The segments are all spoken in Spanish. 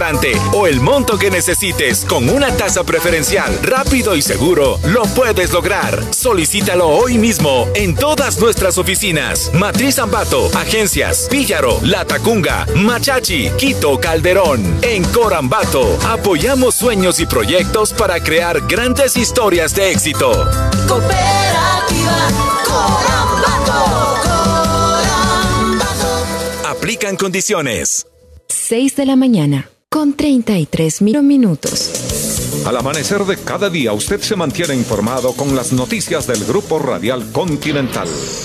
garante o el monto que necesites con una tasa preferencial, rápido y seguro, lo puedes lograr. Solicítalo hoy mismo en todas nuestras oficinas. Matriz Ambato, Agencias, Píllaro, Latacunga, Machachi, Quito, Calderón. En Corambato, apoyamos sueños y proyectos para crear grandes historias de éxito. Cooperativa Corambato. Aplican condiciones. 6 de la mañana, con 33 minutos. Al amanecer de cada día, usted se mantiene informado con las noticias del Grupo Radial Continental.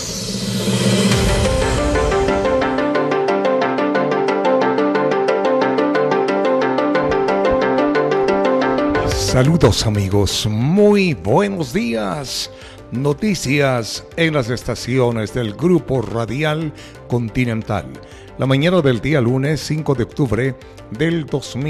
Saludos amigos, muy buenos días. Noticias en las estaciones del Grupo Radial Continental. La mañana del día lunes 5 de octubre del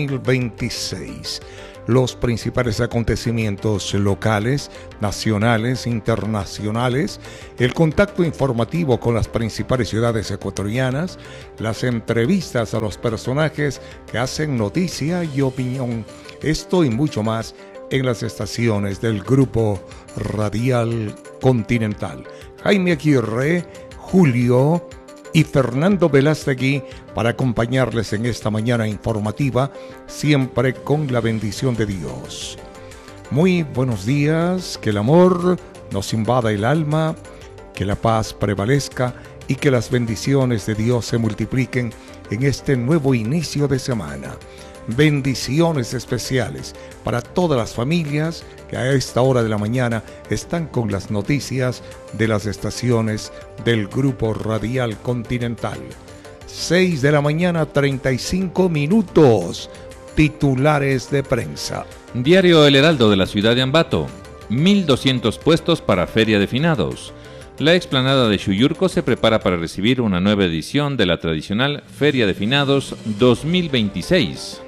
2026. Los principales acontecimientos locales, nacionales, internacionales, el contacto informativo con las principales ciudades ecuatorianas, las entrevistas a los personajes que hacen noticia y opinión. Esto y mucho más en las estaciones del Grupo Radial Continental. Jaime Aguirre, Julio y Fernando Velástegui para acompañarles en esta mañana informativa, siempre con la bendición de Dios. Muy buenos días, que el amor nos invada el alma, que la paz prevalezca y que las bendiciones de Dios se multipliquen en este nuevo inicio de semana. Bendiciones especiales para todas las familias que a esta hora de la mañana están con las noticias de las estaciones del Grupo Radial Continental. 6 de la mañana, 35 minutos. Titulares de prensa. Diario El Heraldo de la ciudad de Ambato. 1.200 puestos para Feria de Finados. La explanada de Xuyurco se prepara para recibir una nueva edición de la tradicional Feria de Finados 2026.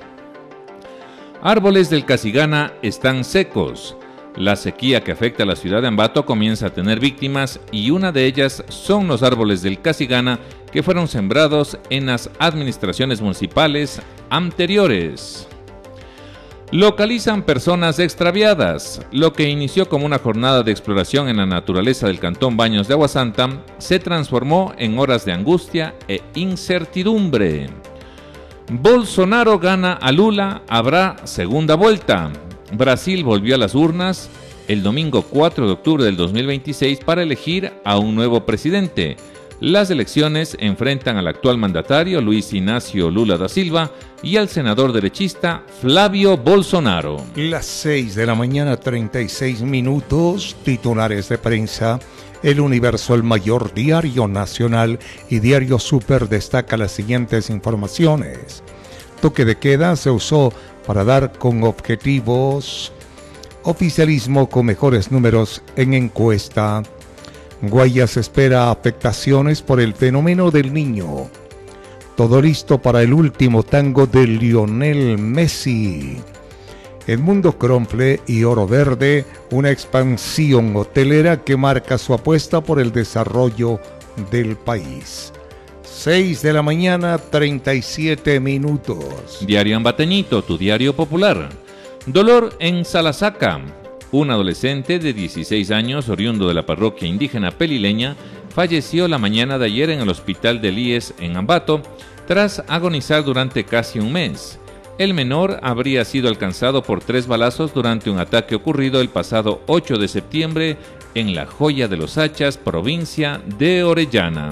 Árboles del Casigana están secos. La sequía que afecta a la ciudad de Ambato comienza a tener víctimas y una de ellas son los árboles del Casigana que fueron sembrados en las administraciones municipales anteriores. Localizan personas extraviadas. Lo que inició como una jornada de exploración en la naturaleza del Cantón Baños de Aguasanta se transformó en horas de angustia e incertidumbre. Bolsonaro gana a Lula, habrá segunda vuelta. Brasil volvió a las urnas el domingo 4 de octubre del 2026 para elegir a un nuevo presidente. Las elecciones enfrentan al actual mandatario Luis Ignacio Lula da Silva y al senador derechista Flavio Bolsonaro. Las 6 de la mañana, 36 minutos, titulares de prensa. El Universo, el mayor diario nacional y diario Super, destaca las siguientes informaciones. Toque de queda se usó para dar con objetivos. Oficialismo con mejores números en encuesta. Guayas espera afectaciones por el fenómeno del Niño. Todo listo para el último tango de Lionel Messi. El Mundo Cronfle y Oro Verde, una expansión hotelera que marca su apuesta por el desarrollo del país. 6 de la mañana, 37 minutos. Diario Ambateñito, tu diario popular. Dolor en Salasaca. Un adolescente de 16 años, oriundo de la parroquia indígena pelileña, falleció la mañana de ayer en el hospital del IES en Ambato, tras agonizar durante casi un mes. El menor habría sido alcanzado por 3 balazos durante un ataque ocurrido el pasado 8 de septiembre en La Joya de los Hachas, provincia de Orellana.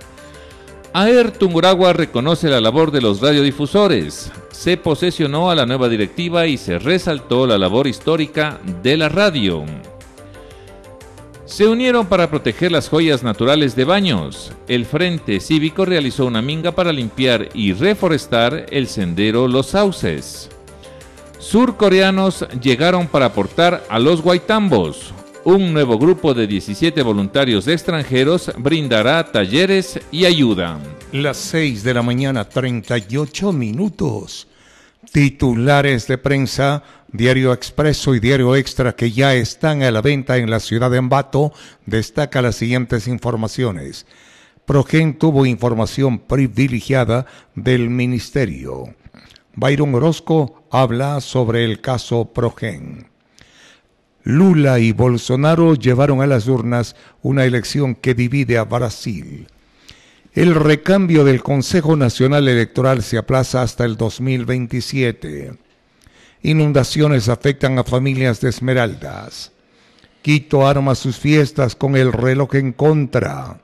AER Tungurahua reconoce la labor de los radiodifusores. Se posesionó a la nueva directiva y se resaltó la labor histórica de la radio. Se unieron para proteger las joyas naturales de Baños. El Frente Cívico realizó una minga para limpiar y reforestar el sendero Los Sauces. Surcoreanos llegaron para aportar a los Guaitambos. Un nuevo grupo de 17 voluntarios extranjeros brindará talleres y ayuda. Las 6 de la mañana, 38 minutos. Titulares de prensa. Diario Expreso y Diario Extra, que ya están a la venta en la ciudad de Ambato, destaca las siguientes informaciones. Progen tuvo información privilegiada del ministerio. Byron Orozco habla sobre el caso Progen. Lula y Bolsonaro llevaron a las urnas una elección que divide a Brasil. El recambio del Consejo Nacional Electoral se aplaza hasta el 2027. Inundaciones afectan a familias de Esmeraldas. Quito arma sus fiestas con el reloj en contra.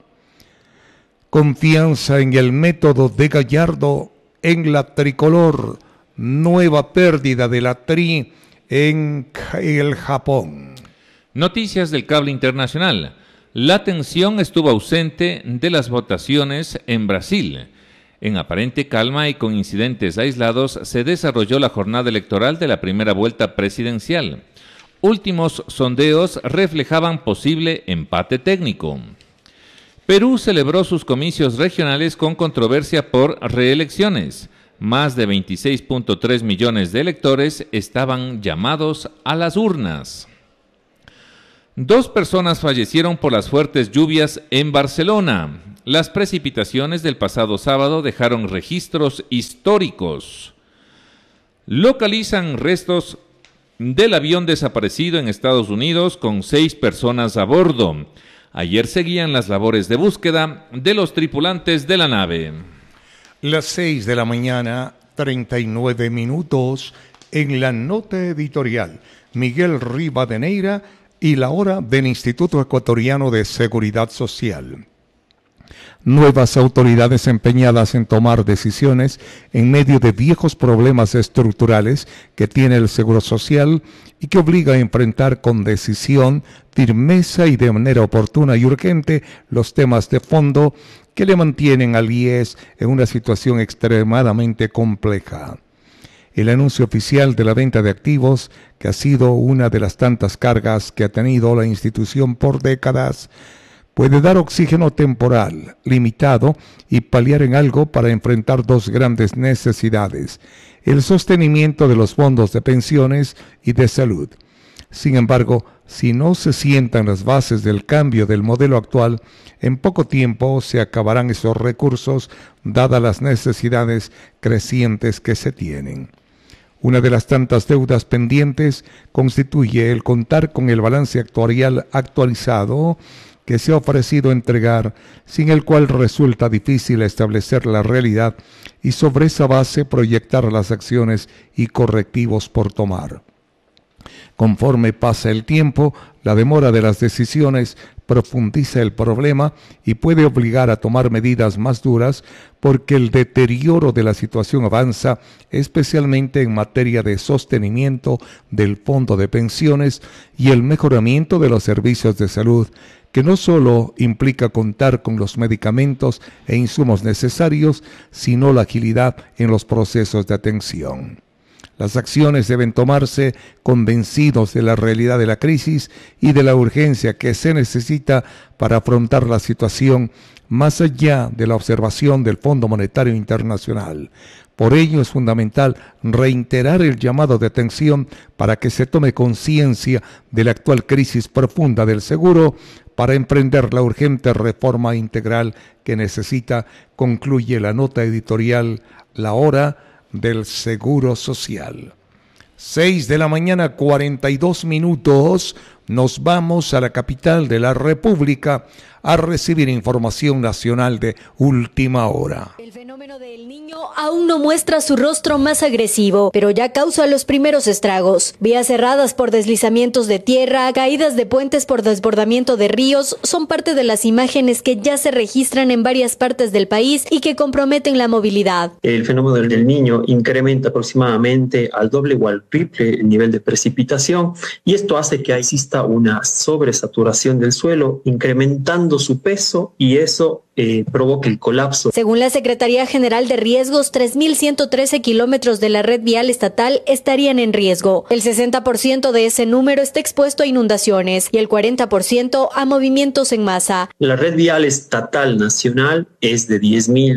Confianza en el método de Gallardo en la tricolor. Nueva pérdida de la Tri en el Japón. Noticias del cable internacional. La tensión estuvo ausente de las votaciones en Brasil. En aparente calma y con incidentes aislados se desarrolló la jornada electoral de la primera vuelta presidencial. Últimos sondeos reflejaban posible empate técnico. Perú celebró sus comicios regionales con controversia por reelecciones. Más de 26.3 millones de electores estaban llamados a las urnas. 2 personas fallecieron por las fuertes lluvias en Barcelona. Las precipitaciones del pasado sábado dejaron registros históricos. Localizan restos del avión desaparecido en Estados Unidos con 6 personas a bordo. Ayer seguían las labores de búsqueda de los tripulantes de la nave. Las 6 de la mañana, 39 minutos, en la nota editorial, Miguel Rivadeneira y la hora del Instituto Ecuatoriano de Seguridad Social. Nuevas autoridades empeñadas en tomar decisiones en medio de viejos problemas estructurales que tiene el Seguro Social y que obliga a enfrentar con decisión, firmeza y de manera oportuna y urgente los temas de fondo que le mantienen al IES en una situación extremadamente compleja. El anuncio oficial de la venta de activos, que ha sido una de las tantas cargas que ha tenido la institución por décadas, puede dar oxígeno temporal, limitado, y paliar en algo para enfrentar 2 grandes necesidades: el sostenimiento de los fondos de pensiones y de salud. Sin embargo, si no se sientan las bases del cambio del modelo actual, en poco tiempo se acabarán esos recursos, dadas las necesidades crecientes que se tienen. Una de las tantas deudas pendientes constituye el contar con el balance actuarial actualizado que se ha ofrecido entregar, sin el cual resulta difícil establecer la realidad y sobre esa base proyectar las acciones y correctivos por tomar. Conforme pasa el tiempo, la demora de las decisiones profundiza el problema y puede obligar a tomar medidas más duras porque el deterioro de la situación avanza, especialmente en materia de sostenimiento del fondo de pensiones y el mejoramiento de los servicios de salud, que no solo implica contar con los medicamentos e insumos necesarios, sino la agilidad en los procesos de atención. Las acciones deben tomarse convencidos de la realidad de la crisis y de la urgencia que se necesita para afrontar la situación más allá de la observación del Fondo Monetario Internacional. Por ello es fundamental reiterar el llamado de atención para que se tome conciencia de la actual crisis profunda del seguro para emprender la urgente reforma integral que necesita, concluye la nota editorial La Hora del Seguro Social. 6 de la mañana, 42 minutos. Nos vamos a la capital de la República a recibir información nacional de última hora. El fenómeno del Niño aún no muestra su rostro más agresivo, pero ya causa los primeros estragos. Vías cerradas por deslizamientos de tierra, caídas de puentes por desbordamiento de ríos, son parte de las imágenes que ya se registran en varias partes del país y que comprometen la movilidad. El fenómeno del Niño incrementa aproximadamente al doble o al triple el nivel de precipitación y esto hace que exista una sobresaturación del suelo, incrementando su peso y eso provoca el colapso. Según la Secretaría General de Riesgos, 3.113 kilómetros de la red vial estatal estarían en riesgo. El 60% de ese número está expuesto a inundaciones y el 40% a movimientos en masa. La red vial estatal nacional es de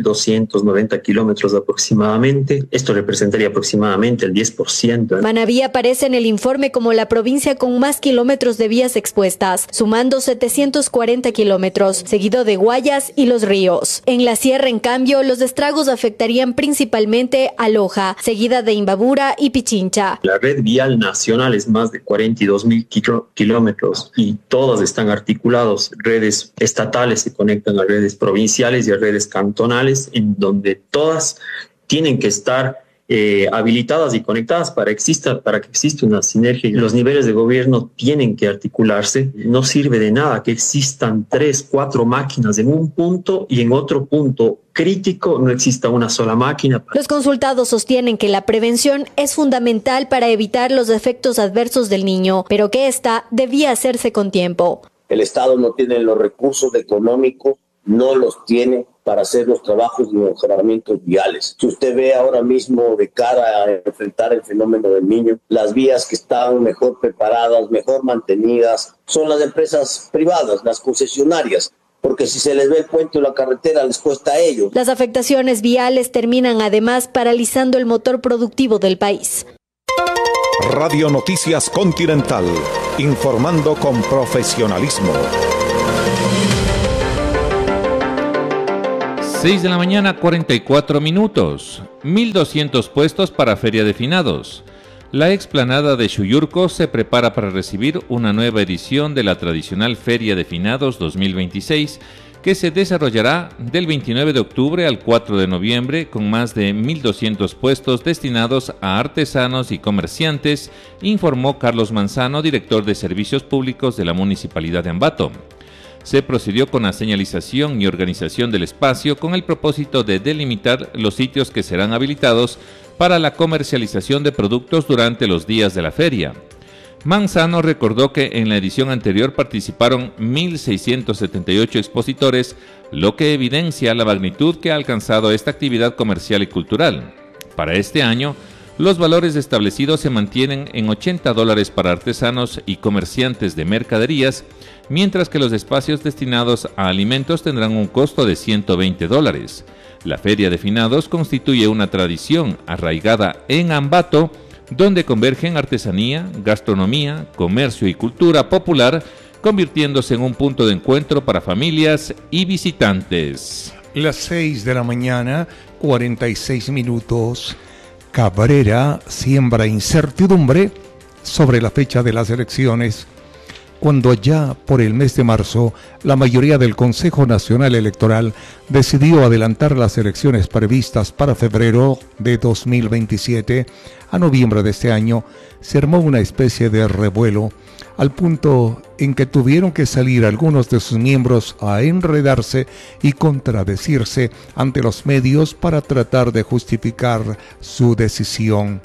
10.290 kilómetros aproximadamente. Esto representaría aproximadamente el 10%. Manabí aparece en el informe como la provincia con más kilómetros de vías expuestas, sumando 740 kilómetros, seguido de Guayas y los ríos. En la sierra, en cambio, los estragos afectarían principalmente a Loja, seguida de Imbabura y Pichincha. La red vial nacional es más de 42.000 kilómetros y todas están articuladas. Redes estatales se conectan a redes provinciales y a redes cantonales, en donde todas tienen que estar habilitadas y conectadas para que exista una sinergia. Los niveles de gobierno tienen que articularse. No sirve de nada que existan 3, 4 máquinas en un punto y en otro punto crítico no exista una sola máquina. Los consultados sostienen que la prevención es fundamental para evitar los efectos adversos del niño, pero que esta debía hacerse con tiempo. El Estado no tiene los recursos económicos, no los tiene para hacer los trabajos de mejoramientos viales. Si usted ve ahora mismo de cara a enfrentar el fenómeno del niño, las vías que están mejor preparadas, mejor mantenidas, son las empresas privadas, las concesionarias, porque si se les ve el puente o la carretera les cuesta a ellos. Las afectaciones viales terminan además paralizando el motor productivo del país. Radio Noticias Continental, informando con profesionalismo. 6 de la mañana, 44 minutos. 1.200 puestos para Feria de Finados. La explanada de Shuyurco se prepara para recibir una nueva edición de la tradicional Feria de Finados 2026, que se desarrollará del 29 de octubre al 4 de noviembre con más de 1.200 puestos destinados a artesanos y comerciantes, informó Carlos Manzano, director de Servicios Públicos de la Municipalidad de Ambato. Se procedió con la señalización y organización del espacio con el propósito de delimitar los sitios que serán habilitados para la comercialización de productos durante los días de la feria. Manzano recordó que en la edición anterior participaron 1.678 expositores, lo que evidencia la magnitud que ha alcanzado esta actividad comercial y cultural. Para este año, los valores establecidos se mantienen en $80 para artesanos y comerciantes de mercaderías, mientras que los espacios destinados a alimentos tendrán un costo de $120. La Feria de Finados constituye una tradición arraigada en Ambato, donde convergen artesanía, gastronomía, comercio y cultura popular, convirtiéndose en un punto de encuentro para familias y visitantes. Las 6 de la mañana, 46 minutos. Cabrera siembra incertidumbre sobre la fecha de las elecciones, cuando ya por el mes de marzo la mayoría del Consejo Nacional Electoral decidió adelantar las elecciones previstas para febrero de 2027 a noviembre de este año. Se armó una especie de revuelo, al punto en que tuvieron que salir algunos de sus miembros a enredarse y contradecirse ante los medios para tratar de justificar su decisión.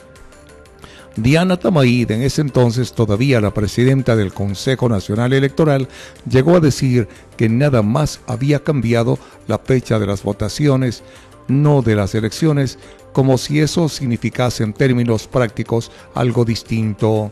Diana Tamaid, en ese entonces todavía la presidenta del Consejo Nacional Electoral, llegó a decir que nada más había cambiado la fecha de las votaciones, no de las elecciones, como si eso significase en términos prácticos algo distinto.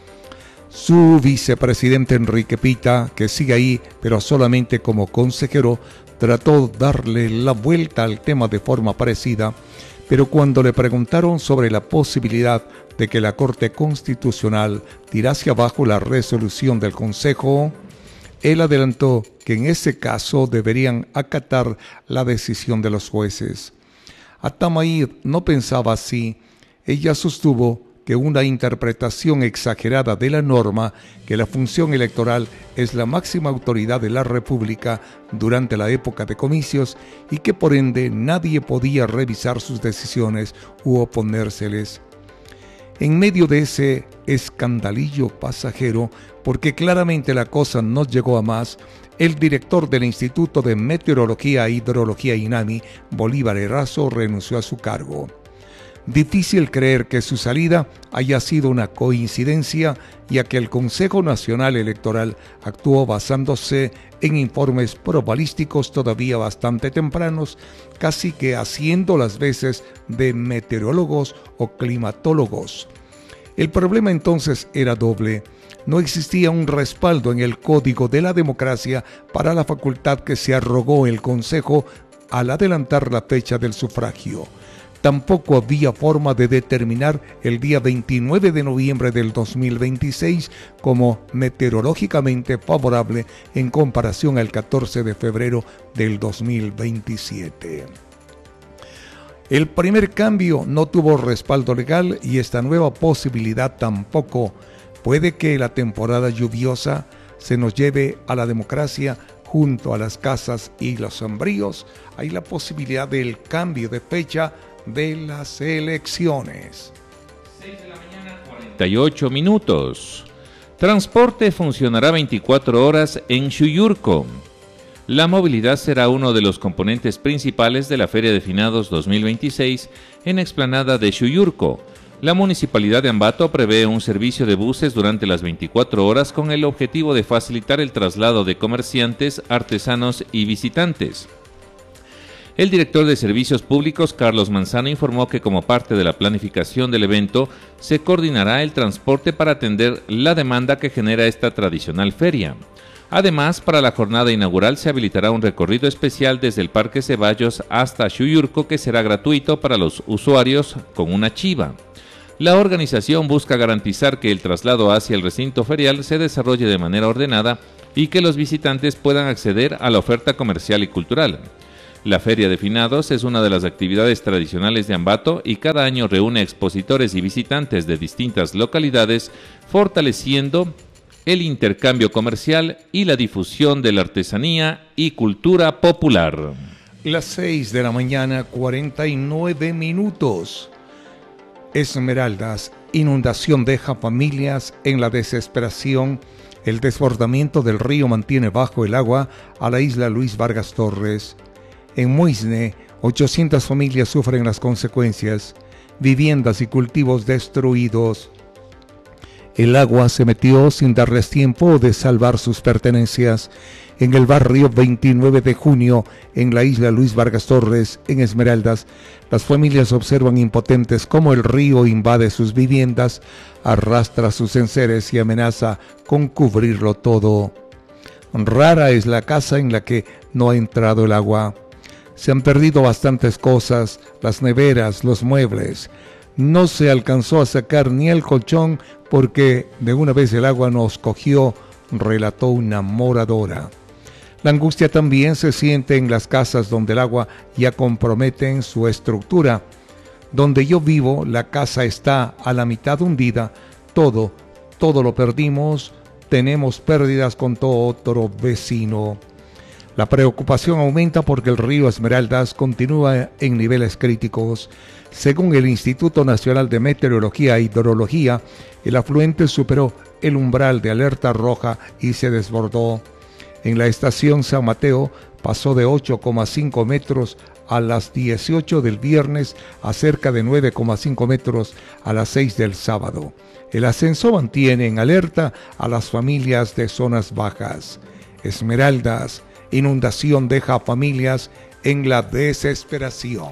Su vicepresidente Enrique Pita, que sigue ahí, pero solamente como consejero, trató de darle la vuelta al tema de forma parecida, pero cuando le preguntaron sobre la posibilidad de que la Corte Constitucional tirase abajo la resolución del Consejo, él adelantó que en ese caso deberían acatar la decisión de los jueces. Atamaid no pensaba así. Ella sostuvo que una interpretación exagerada de la norma, que la función electoral es la máxima autoridad de la República durante la época de comicios y que por ende nadie podía revisar sus decisiones u oponérseles. En medio de ese escandalillo pasajero, porque claramente la cosa no llegó a más, el director del Instituto de Meteorología e Hidrología INAMI, Bolívar Erazo, renunció a su cargo. Difícil creer que su salida haya sido una coincidencia, ya que el Consejo Nacional Electoral actuó basándose en informes probabilísticos todavía bastante tempranos, casi que haciendo las veces de meteorólogos o climatólogos. El problema entonces era doble. No existía un respaldo en el Código de la Democracia para la facultad que se arrogó el Consejo al adelantar la fecha del sufragio. Tampoco había forma de determinar el día 29 de noviembre del 2026 como meteorológicamente favorable en comparación al 14 de febrero del 2027. El primer cambio no tuvo respaldo legal y esta nueva posibilidad tampoco. Puede que la temporada lluviosa se nos lleve a la democracia junto a las casas y los sembríos. Hay la posibilidad del cambio de fecha de las elecciones. 6 de la mañana, 48 minutos. Transporte funcionará 24 horas en Xuyurco. La movilidad será uno de los componentes principales de la Feria de Finados 2026 en Explanada de Xuyurco. La Municipalidad de Ambato prevé un servicio de buses durante las 24 horas con el objetivo de facilitar el traslado de comerciantes, artesanos y visitantes. El director de Servicios Públicos, Carlos Manzano, informó que como parte de la planificación del evento, se coordinará el transporte para atender la demanda que genera esta tradicional feria. Además, para la jornada inaugural se habilitará un recorrido especial desde el Parque Ceballos hasta Xuyurco que será gratuito para los usuarios con una chiva. La organización busca garantizar que el traslado hacia el recinto ferial se desarrolle de manera ordenada y que los visitantes puedan acceder a la oferta comercial y cultural. La Feria de Finados es una de las actividades tradicionales de Ambato y cada año reúne expositores y visitantes de distintas localidades, fortaleciendo el intercambio comercial y la difusión de la artesanía y cultura popular. Las 6 de la mañana, 49 minutos. Esmeraldas, inundación deja familias en la desesperación. El desbordamiento del río mantiene bajo el agua a la isla Luis Vargas Torres. En Muisne, 800 familias sufren las consecuencias, viviendas y cultivos destruidos. El agua se metió sin darles tiempo de salvar sus pertenencias. En el barrio 29 de junio, en la isla Luis Vargas Torres, en Esmeraldas, las familias observan impotentes cómo el río invade sus viviendas, arrastra sus enseres y amenaza con cubrirlo todo. Rara es la casa en la que no ha entrado el agua. Se han perdido bastantes cosas, las neveras, los muebles. No se alcanzó a sacar ni el colchón porque de una vez el agua nos cogió, relató una moradora. La angustia también se siente en las casas donde el agua ya compromete en su estructura. Donde yo vivo, la casa está a la mitad hundida. Todo lo perdimos. Tenemos pérdidas con todo otro vecino. La preocupación aumenta porque el río Esmeraldas continúa en niveles críticos. Según el Instituto Nacional de Meteorología e Hidrología, el afluente superó el umbral de alerta roja y se desbordó. En la estación San Mateo pasó de 8,5 metros a las 18 del viernes a cerca de 9,5 metros a las 6 del sábado. El ascenso mantiene en alerta a las familias de zonas bajas. Esmeraldas, inundación deja a familias en la desesperación.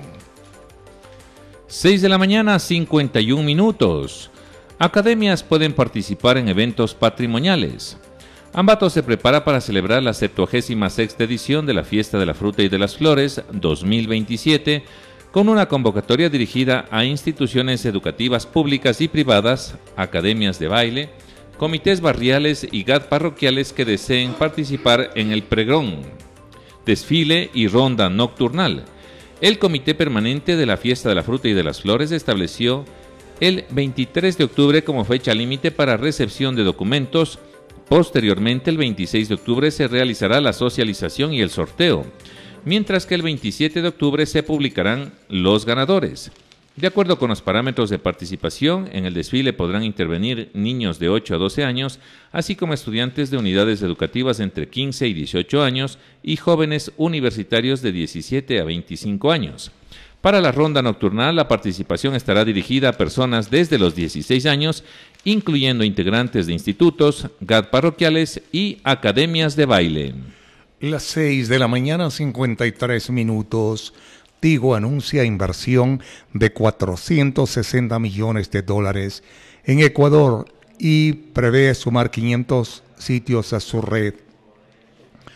6 de la mañana, 51 minutos. Academias pueden participar en eventos patrimoniales. Ambato se prepara para celebrar la 76ª edición de la Fiesta de la Fruta y de las Flores 2027 con una convocatoria dirigida a instituciones educativas públicas y privadas, academias de baile, comités barriales y GAD parroquiales que deseen participar en el pregón, desfile y ronda nocturnal. El Comité Permanente de la Fiesta de la Fruta y de las Flores estableció el 23 de octubre como fecha límite para recepción de documentos. Posteriormente, el 26 de octubre se realizará la socialización y el sorteo, mientras que el 27 de octubre se publicarán los ganadores. De acuerdo con los parámetros de participación, en el desfile podrán intervenir niños de 8 a 12 años, así como estudiantes de unidades educativas entre 15 y 18 años y jóvenes universitarios de 17 a 25 años. Para la ronda nocturnal, la participación estará dirigida a personas desde los 16 años, incluyendo integrantes de institutos, GAD parroquiales y academias de baile. Las 6 de la mañana, 53 minutos. Tigo anuncia inversión de $460 millones en Ecuador y prevé sumar 500 sitios a su red.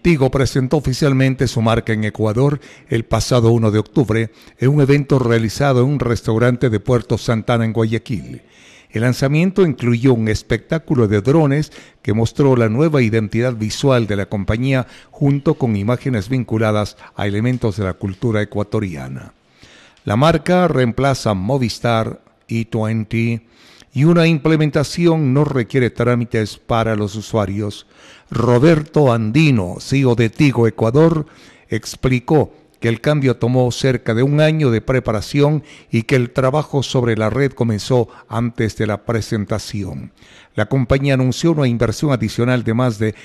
Tigo presentó oficialmente su marca en Ecuador el pasado 1 de octubre en un evento realizado en un restaurante de Puerto Santana en Guayaquil. El lanzamiento incluyó un espectáculo de drones que mostró la nueva identidad visual de la compañía junto con imágenes vinculadas a elementos de la cultura ecuatoriana. La marca reemplaza Movistar, E20 y una implementación no requiere trámites para los usuarios. Roberto Andino, CEO de Tigo Ecuador, explicó que el cambio tomó cerca de un año de preparación y que el trabajo sobre la red comenzó antes de la presentación. La compañía anunció una inversión adicional de más de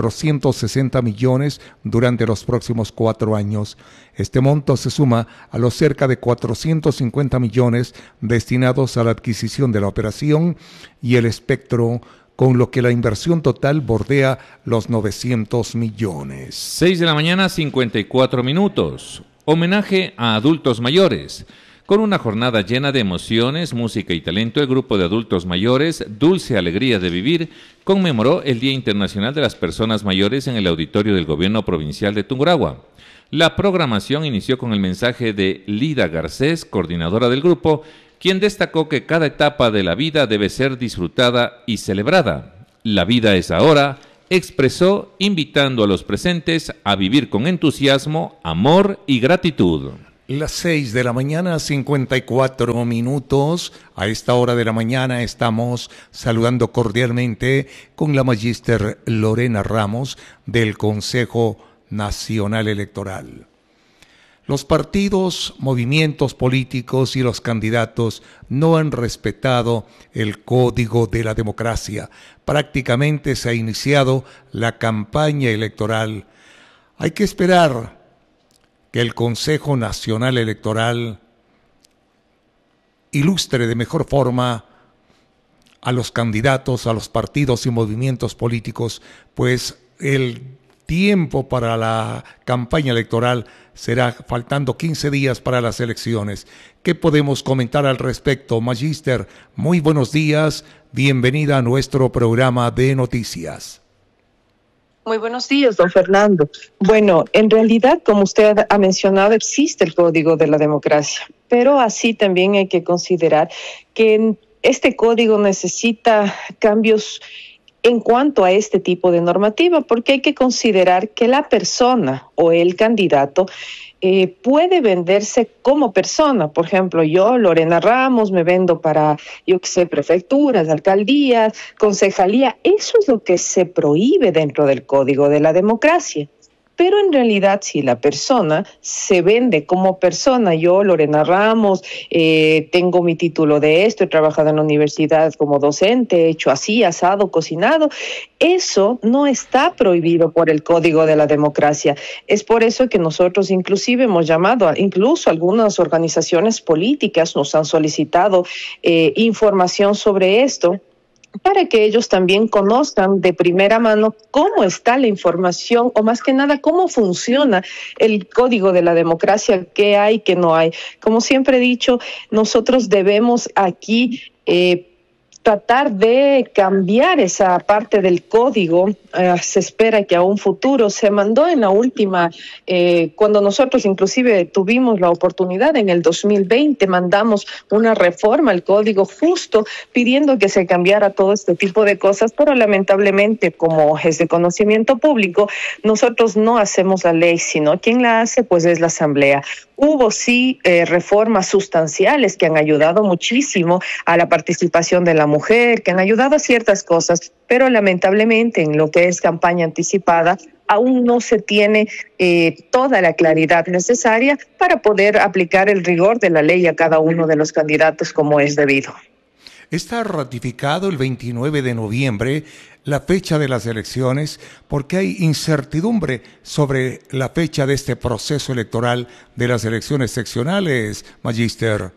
460 millones durante los próximos 4 años. Este monto se suma a los cerca de 450 millones destinados a la adquisición de la operación y el espectro, con lo que la inversión total bordea los 900 millones. 6 de la mañana, 54 minutos. Homenaje a adultos mayores. Con una jornada llena de emociones, música y talento, el grupo de adultos mayores Dulce Alegría de Vivir conmemoró el Día Internacional de las Personas Mayores en el auditorio del Gobierno Provincial de Tungurahua. La programación inició con el mensaje de Lida Garcés, coordinadora del grupo, quien destacó que cada etapa de la vida debe ser disfrutada y celebrada. La vida es ahora, expresó, invitando a los presentes a vivir con entusiasmo, amor y gratitud. Las 6 de la mañana, 54 minutos. A esta hora de la mañana estamos saludando cordialmente con la magíster Lorena Ramos del Consejo Nacional Electoral. Los partidos, movimientos políticos y los candidatos no han respetado el código de la democracia. Prácticamente se ha iniciado la campaña electoral. Hay que esperar que el Consejo Nacional Electoral ilustre de mejor forma a los candidatos, a los partidos y movimientos políticos, pues el tiempo para la campaña electoral será faltando 15 días para las elecciones. ¿Qué podemos comentar al respecto, magíster? Muy buenos días, bienvenida a nuestro programa de noticias. Muy buenos días, don Fernando. Bueno, en realidad, como usted ha mencionado, existe el Código de la Democracia, pero así también hay que considerar que este código necesita cambios en cuanto a este tipo de normativa, porque hay que considerar que la persona o el candidato puede venderse como persona. Por ejemplo, yo, Lorena Ramos, me vendo para, prefecturas, alcaldías, concejalía. Eso es lo que se prohíbe dentro del Código de la Democracia. Pero en realidad, si la persona se vende como persona, yo, Lorena Ramos, tengo mi título de esto, he trabajado en la universidad como docente, he hecho así, asado, cocinado, eso no está prohibido por el Código de la Democracia. Es por eso que nosotros inclusive hemos llamado, incluso algunas organizaciones políticas nos han solicitado información sobre esto, para que ellos también conozcan de primera mano cómo está la información, o más que nada cómo funciona el Código de la Democracia, qué hay, qué no hay. Como siempre he dicho, nosotros debemos aquí tratar de cambiar esa parte del código. Se espera que a un futuro se mandó en la última, cuando nosotros inclusive tuvimos la oportunidad en el 2020, mandamos una reforma al código justo pidiendo que se cambiara todo este tipo de cosas, pero lamentablemente, como es de conocimiento público, nosotros no hacemos la ley, sino quien la hace pues es la Asamblea. Hubo sí reformas sustanciales que han ayudado muchísimo a la participación de la mujer, que han ayudado a ciertas cosas, pero lamentablemente en lo que es campaña anticipada aún no se tiene toda la claridad necesaria para poder aplicar el rigor de la ley a cada uno de los candidatos como es debido. Está ratificado el 29 de noviembre la fecha de las elecciones porque hay incertidumbre sobre la fecha de este proceso electoral de las elecciones seccionales, magíster.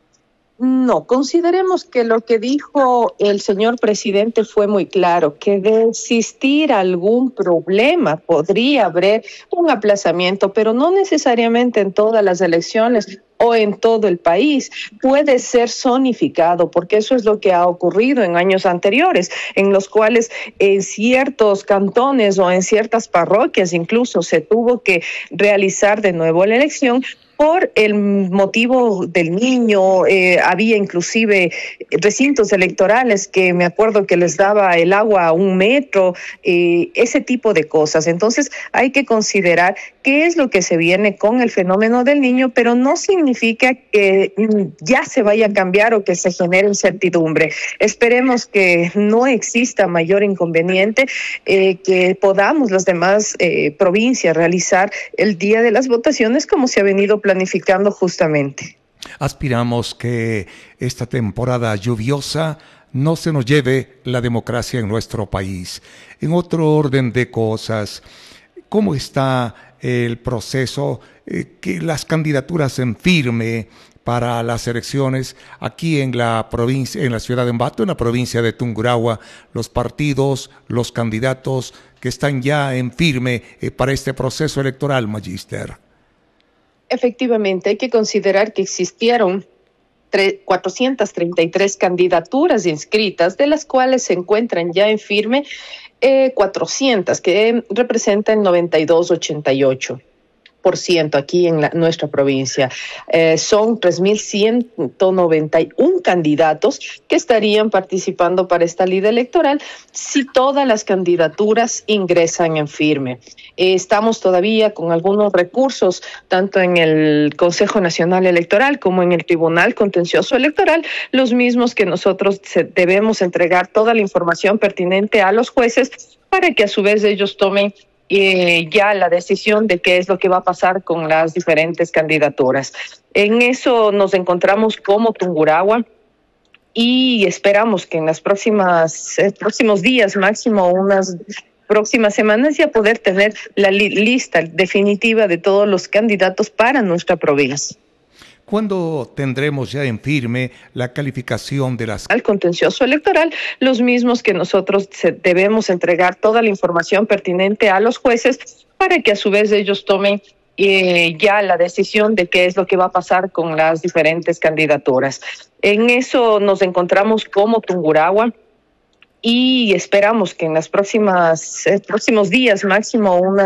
No, consideremos que lo que dijo el señor presidente fue muy claro, que de existir algún problema podría haber un aplazamiento, pero no necesariamente en todas las elecciones o en todo el país, puede ser zonificado, porque eso es lo que ha ocurrido en años anteriores, en los cuales en ciertos cantones o en ciertas parroquias incluso se tuvo que realizar de nuevo la elección por el motivo del niño. Había inclusive recintos electorales que me acuerdo que les daba el agua a 1 metro, ese tipo de cosas. Entonces hay que considerar qué es lo que se viene con el fenómeno del niño, pero no significa que ya se vaya a cambiar o que se genere incertidumbre. Esperemos que no exista mayor inconveniente, que podamos las demás provincias realizar el día de las votaciones como se ha venido planificando justamente. Aspiramos que esta temporada lluviosa no se nos lleve la democracia en nuestro país. En otro orden de cosas, ¿cómo está el proceso que las candidaturas en firme para las elecciones aquí en la provincia, en la ciudad de Ambato, en la provincia de Tungurahua, los partidos, los candidatos que están ya en firme para este proceso electoral, Magíster? Efectivamente, hay que considerar que existieron 433 candidaturas inscritas, de las cuales se encuentran ya en firme 400, que representa el 92,88%. Aquí en nuestra provincia. Son 3.191 candidatos que estarían participando para esta lida electoral si todas las candidaturas ingresan en firme. Estamos todavía con algunos recursos, tanto en el Consejo Nacional Electoral como en el Tribunal Contencioso Electoral, los mismos que nosotros debemos entregar toda la información pertinente a los jueces para que a su vez ellos tomen ya la decisión de qué es lo que va a pasar con las diferentes candidaturas. En eso nos encontramos como Tungurahua y esperamos que en las próximos días, máximo unas próximas semanas, ya poder tener la lista definitiva de todos los candidatos para nuestra provincia. ¿Cuándo tendremos ya en firme la calificación de las... Al contencioso electoral, los mismos que nosotros debemos entregar toda la información pertinente a los jueces para que a su vez ellos tomen ya la decisión de qué es lo que va a pasar con las diferentes candidaturas. En eso nos encontramos como Tungurahua y esperamos que en las próximos días, máximo unas